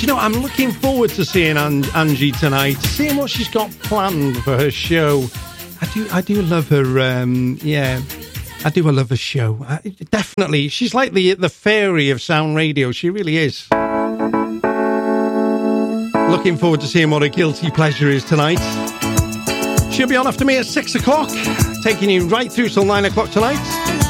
you know, I'm looking forward to seeing Angie tonight, seeing what she's got planned for her show. I do love her. I love her show. Definitely, she's like the fairy of sound radio. She really is. Looking forward to seeing what her guilty pleasure is tonight. She'll be on after me at 6 o'clock, taking you right through till 9 o'clock tonight.